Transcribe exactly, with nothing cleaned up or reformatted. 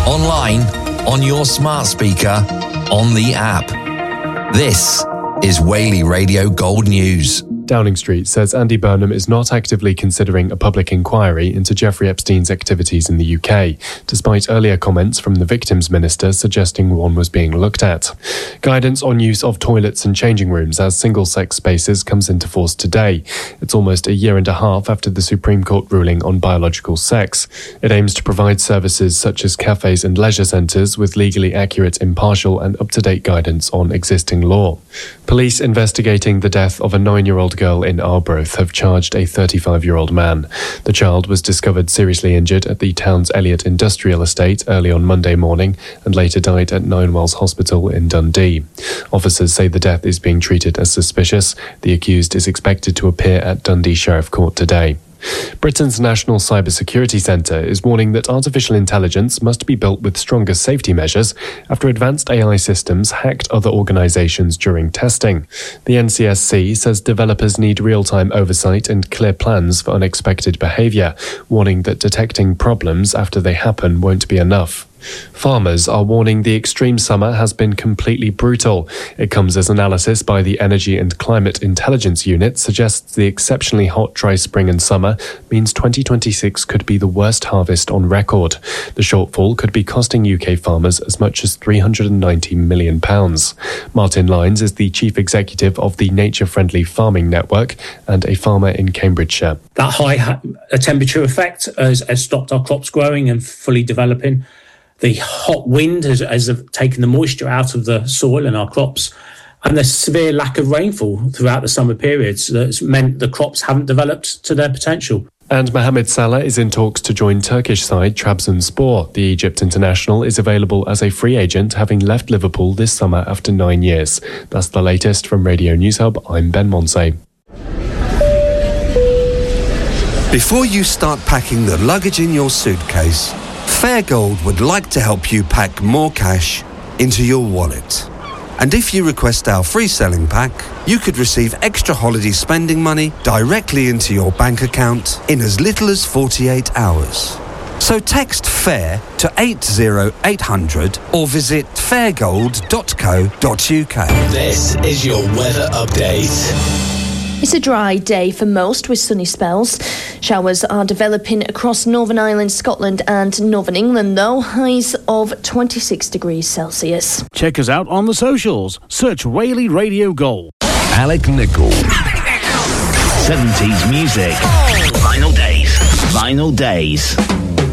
online, on your smart speaker, on the app. This is Whaley Radio Gold News. Downing Street says Andy Burnham is not actively considering a public inquiry into Jeffrey Epstein's activities in the U K, despite earlier comments from the victims minister suggesting one was being looked at. Guidance on use of toilets and changing rooms as single-sex spaces comes into force today. It's almost a year and a half after the Supreme Court ruling on biological sex. It aims to provide services such as cafes and leisure centres with legally accurate, impartial and up-to-date guidance on existing law. Police investigating the death of a nine-year-old girl in Arbroath have charged a thirty-five-year-old man. The child was discovered seriously injured at the town's Elliott Industrial Estate early on Monday morning and later died at Ninewells Hospital in Dundee. Officers say the death is being treated as suspicious. The accused is expected to appear at Dundee Sheriff Court today. Britain's National Cybersecurity Centre is warning that artificial intelligence must be built with stronger safety measures after advanced A I systems hacked other organisations during testing. The N C S C says developers need real-time oversight and clear plans for unexpected behaviour, warning that detecting problems after they happen won't be enough. Farmers are warning the extreme summer has been completely brutal. It comes as analysis by the Energy and Climate Intelligence Unit suggests the exceptionally hot, dry spring and summer means twenty twenty-six could be the worst harvest on record. The shortfall could be costing U K farmers as much as three hundred ninety million pounds. Martin Lyons is the chief executive of the Nature Friendly Farming Network and a farmer in Cambridgeshire. That high ha- temperature effect has, has stopped our crops growing and fully developing. The hot wind has, has taken the moisture out of the soil and our crops, and the severe lack of rainfall throughout the summer periods that's meant the crops haven't developed to their potential. And Mohamed Salah is in talks to join Turkish side Trabzonspor. The Egypt international is available as a free agent, having left Liverpool this summer after nine years. That's the latest from Radio News Hub. I'm Ben Monsey. Before you start packing the luggage in your suitcase, Fairgold would like to help you pack more cash into your wallet. And if you request our free selling pack, you could receive extra holiday spending money directly into your bank account in as little as forty-eight hours. So text FAIR to eight zero eight hundred or visit fairgold dot co dot uk. This is your weather update. It's a dry day for most with sunny spells. Showers are developing across Northern Ireland, Scotland and Northern England though. Highs of twenty-six degrees Celsius. Check us out on the socials. Search Whaley Radio Gold. Alec Nichol. seventies music. Vinyl Days. Vinyl Days.